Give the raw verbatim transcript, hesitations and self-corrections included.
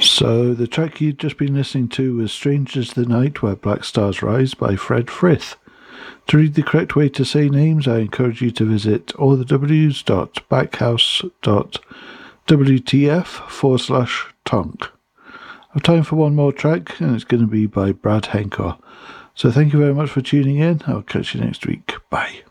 So the track you'd just been listening to was Strange as the Night Where Black Stars Rise by Fred Frith. To read the correct way to say names, I encourage you to visit allthews.backhouse.wtf forward slash tonk. I've time for one more track, and it's going to be by Brad Henker. So thank you very much for tuning in. I'll catch you next week. Bye.